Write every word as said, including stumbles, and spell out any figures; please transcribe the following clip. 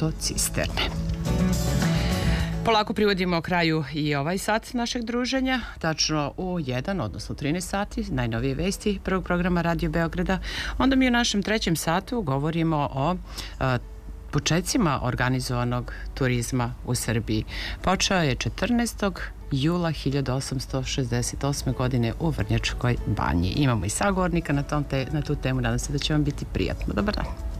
autocisterne. Polako privodimo kraju i ovaj sat našeg druženja, tačno u jedan, odnosno trinaest sati, najnovije vesti prvog programa Radio Beograda. Onda mi u našem trećem satu govorimo o a, početcima organizovanog turizma u Srbiji. Počeo je četrnaestog jula hiljadu osamsto šezdeset osme. godine u Vrnjačkoj banji. Imamo i sagovornika na, tom te, na tu temu, nadam se da će vam biti prijatno. Dobar dan.